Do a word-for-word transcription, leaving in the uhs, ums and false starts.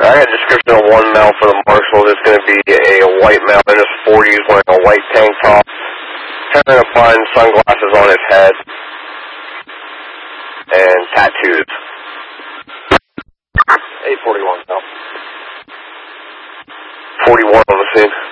I got a description of one male for the marshal. It's going to be a white male in his forties wearing a white tank top, carrying a fine, sunglasses on his head, and tattoos. eight forty-one, no. forty-one on the scene.